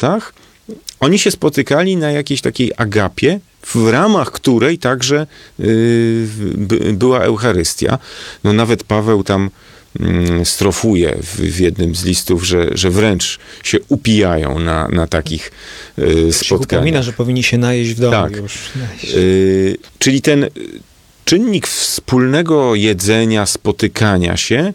wspólnotach oni się spotykali na jakiejś takiej agapie, w ramach której także była Eucharystia. No nawet Paweł tam strofuje w jednym z listów, że wręcz się upijają na takich spotkaniach. Upomina, że powinni się najeść w domu. Tak. Już Czyli ten czynnik wspólnego jedzenia, spotykania się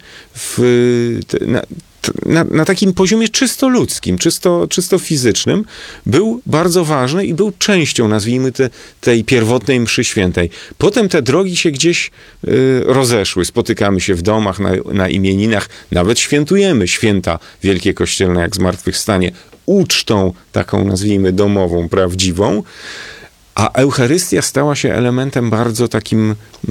na takim poziomie czysto ludzkim, czysto fizycznym był bardzo ważny i był częścią, nazwijmy tej pierwotnej mszy świętej. Potem te drogi się gdzieś rozeszły. Spotykamy się w domach, na imieninach, nawet świętujemy święta wielkie kościelne, jak zmartwychwstanie, ucztą taką, nazwijmy, domową, prawdziwą. A Eucharystia stała się elementem bardzo takim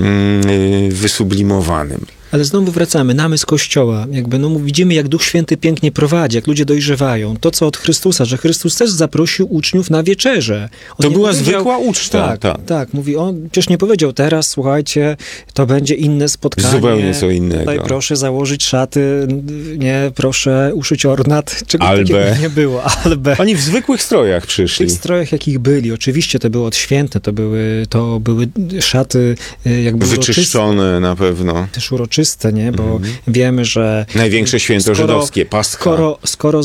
wysublimowanym. Ale znowu wracamy, namysł Kościoła. Widzimy, jak Duch Święty pięknie prowadzi, jak ludzie dojrzewają. To, co od Chrystusa, że Chrystus też zaprosił uczniów na wieczerzę. To była zwykła uczta. Tak. Mówi, on przecież nie powiedział teraz, słuchajcie, to będzie inne spotkanie. Zupełnie co innego. Tutaj proszę założyć szaty, nie, proszę uszyć ornat. Czego takiego nie było. Oni w zwykłych strojach przyszli. W tych strojach, jakich byli. Oczywiście to było odświętne, to były szaty jakby wyczyszczone na pewno. Też uroczyste, nie? Bo wiemy, że... Największe święto żydowskie, Pascha. Skoro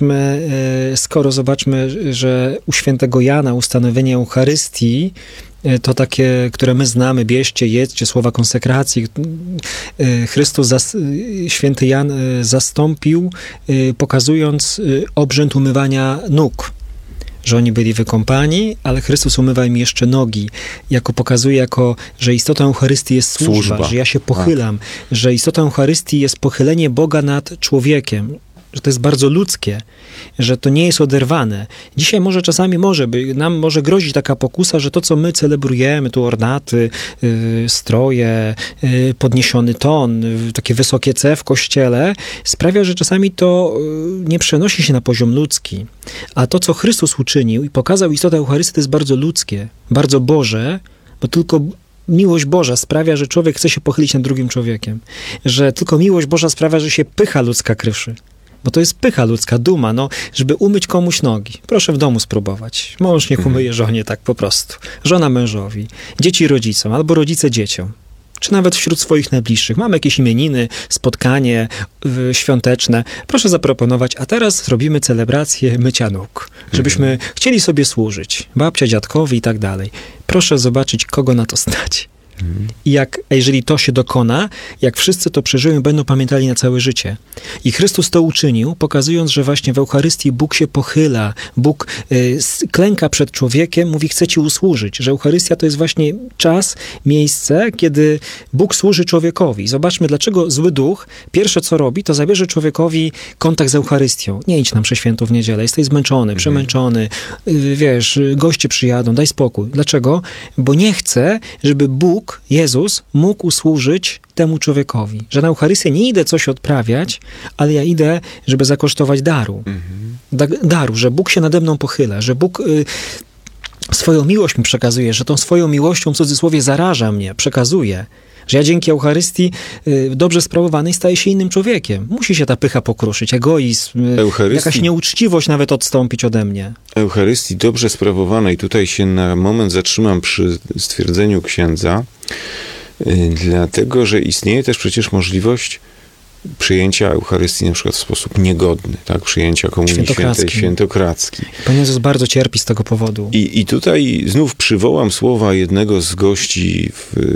zobaczmy, że u świętego Jana ustanowienie Eucharystii to takie, które my znamy, bierzcie, jedzcie, słowa konsekracji. Chrystus, święty Jan zastąpił, pokazując obrzęd umywania nóg. Że oni byli wykąpani, ale Chrystus umywa im jeszcze nogi. Pokazuje, że istotą Eucharystii jest służba, że ja się pochylam, że istotą Eucharystii jest pochylenie Boga nad człowiekiem, że to jest bardzo ludzkie, że to nie jest oderwane. Dzisiaj czasami nam może grozić taka pokusa, że to, co my celebrujemy, tu ornaty, stroje, podniesiony ton, takie wysokie C w kościele, sprawia, że czasami to nie przenosi się na poziom ludzki. A to, co Chrystus uczynił i pokazał istotę Eucharystii, to jest bardzo ludzkie, bardzo Boże, bo tylko miłość Boża sprawia, że człowiek chce się pochylić nad drugim człowiekiem. Że tylko miłość Boża sprawia, że się pycha ludzka kryszy. Bo to jest pycha ludzka, duma, żeby umyć komuś nogi. Proszę w domu spróbować. Mąż niech umyje żonie tak po prostu. Żona mężowi, dzieci rodzicom, albo rodzice dzieciom. Czy nawet wśród swoich najbliższych. Mamy jakieś imieniny, spotkanie świąteczne. Proszę zaproponować, a teraz zrobimy celebrację mycia nóg. Żebyśmy chcieli sobie służyć. Babcia, dziadkowi i tak dalej. Proszę zobaczyć, kogo na to stać. I jeżeli to się dokona, jak wszyscy to przeżyją, będą pamiętali na całe życie. I Chrystus to uczynił, pokazując, że właśnie w Eucharystii Bóg się pochyla, Bóg klęka przed człowiekiem, mówi, chcę ci usłużyć, że Eucharystia to jest właśnie czas, miejsce, kiedy Bóg służy człowiekowi. Zobaczmy, dlaczego zły duch pierwsze co robi, to zabierze człowiekowi kontakt z Eucharystią. Nie idź na mszę świętą w niedzielę, jesteś zmęczony, przemęczony, goście przyjadą, daj spokój. Dlaczego? Bo nie chce, żeby Bóg, Jezus, mógł usłużyć temu człowiekowi. Że na Eucharystię nie idę coś odprawiać, ale ja idę, żeby zakosztować daru. Daru, że Bóg się nade mną pochyla, że Bóg swoją miłość mi przekazuje, że tą swoją miłością, w cudzysłowie, zaraża mnie, przekazuje. Że ja dzięki Eucharystii dobrze sprawowanej staję się innym człowiekiem. Musi się ta pycha pokruszyć, egoizm, jakaś nieuczciwość nawet odstąpić ode mnie. Eucharystii dobrze sprawowanej, tutaj się na moment zatrzymam przy stwierdzeniu księdza, dlatego, że istnieje też przecież możliwość przyjęcia Eucharystii na przykład w sposób niegodny, tak? Przyjęcia Komunii Świętej świętokradzkiej. Pan Jezus bardzo cierpi z tego powodu. I tutaj znów przywołam słowa jednego z gości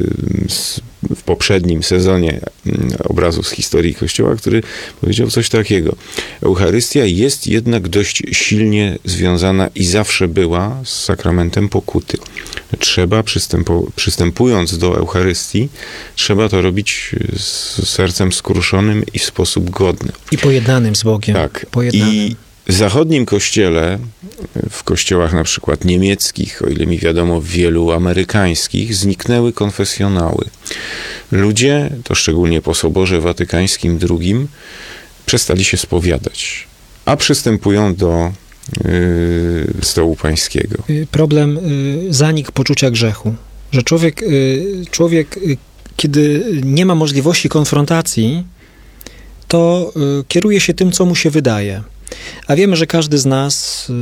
w poprzednim sezonie Obrazów z historii Kościoła, który powiedział coś takiego. Eucharystia jest jednak dość silnie związana i zawsze była z sakramentem pokuty. Trzeba, przystępując do Eucharystii, trzeba to robić z sercem skruszonym i w sposób godny. I pojednanym z Bogiem. Tak. I w zachodnim kościele, w kościołach na przykład niemieckich, o ile mi wiadomo, wielu amerykańskich, zniknęły konfesjonały. Ludzie, to szczególnie po Soborze Watykańskim II, przestali się spowiadać, a przystępują do stołu pańskiego. Problem, zanik poczucia grzechu. Że człowiek, kiedy nie ma możliwości konfrontacji, to kieruje się tym, co mu się wydaje. A wiemy, że każdy z nas